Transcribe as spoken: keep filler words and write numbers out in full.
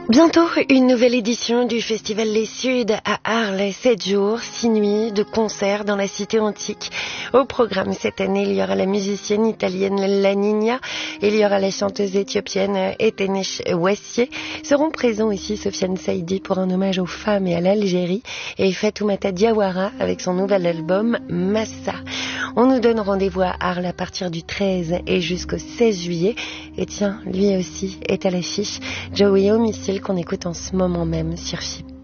Bientôt, une nouvelle édition du Festival Les Suds à Arles. Sept jours, six nuits de concerts dans la cité antique. Au programme cette année, il y aura la musicienne italienne La Nina, il y aura la chanteuse éthiopienne Etenesh Wassier. Seront présents ici Sofiane Saïdi pour un hommage aux femmes et à l'Algérie et Fatoumata Diawara avec son nouvel album Massa. On nous donne rendez-vous à Arles à partir du treize et jusqu'au seize juillet. Et tiens, lui aussi est à l'affiche. Joey Homicile qu'on écoute en ce moment même sur F I P.